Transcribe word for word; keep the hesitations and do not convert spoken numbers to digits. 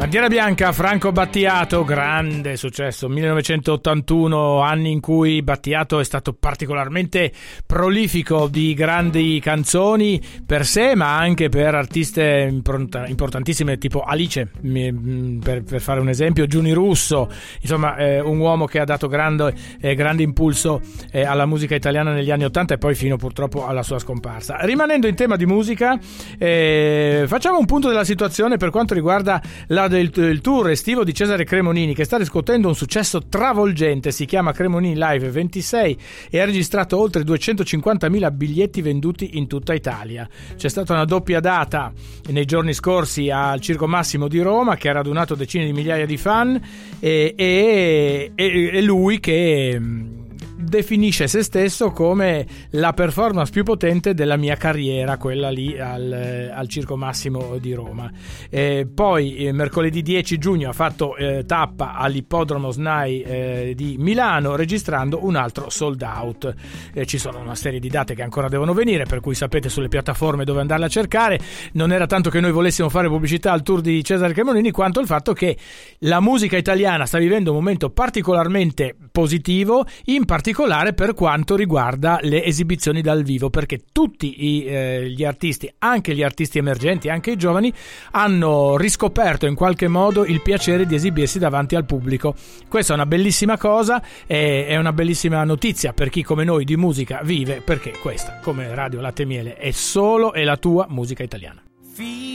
Bandiera bianca, Franco Battiato, grande successo, millenovecentottantuno, anni in cui Battiato è stato particolarmente prolifico di grandi canzoni per sé, ma anche per artiste importantissime tipo Alice, per, per fare un esempio, Giuni Russo, insomma eh, un uomo che ha dato grande, eh, grande impulso eh, alla musica italiana negli anni ottanta e poi fino purtroppo alla sua scomparsa. Rimanendo in tema di musica, eh, facciamo un punto della situazione per quanto riguarda la del il tour estivo di Cesare Cremonini, che sta riscuotendo un successo travolgente. Si chiama Cremonini Live ventisei e ha registrato oltre duecentocinquantamila biglietti venduti in tutta Italia. C'è stata una doppia data nei giorni scorsi al Circo Massimo di Roma, che ha radunato decine di migliaia di fan, e, e, e, e lui che definisce se stesso come la performance più potente della mia carriera, quella lì al, al Circo Massimo di Roma. E poi eh, mercoledì dieci giugno ha fatto eh, tappa all'Ippodromo S N A I eh, di Milano, registrando un altro sold out. Eh, ci sono una serie di date che ancora devono venire, per cui sapete sulle piattaforme dove andarle a cercare. Non era tanto che noi volessimo fare pubblicità al tour di Cesare Cremonini, quanto il fatto che la musica italiana sta vivendo un momento particolarmente positivo, in particolare per quanto riguarda le esibizioni dal vivo, perché tutti i, eh, gli artisti, anche gli artisti emergenti, anche i giovani, hanno riscoperto in qualche modo il piacere di esibirsi davanti al pubblico. Questa è una bellissima cosa, è, è una bellissima notizia per chi come noi di musica vive, perché questa, come Radio Latte e Miele, è solo e la tua musica italiana.